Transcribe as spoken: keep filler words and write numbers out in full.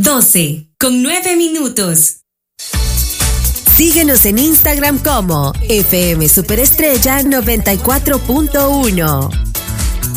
doce, con nueve minutos. Síguenos en Instagram como F M Superestrella noventa y cuatro punto uno.